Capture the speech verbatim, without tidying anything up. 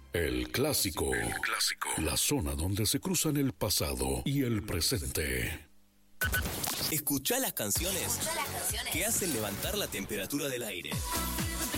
El clásico. El clásico. La zona donde se cruzan el pasado y el presente. Escuchá las canciones, Escuchá las canciones que hacen levantar la temperatura del aire.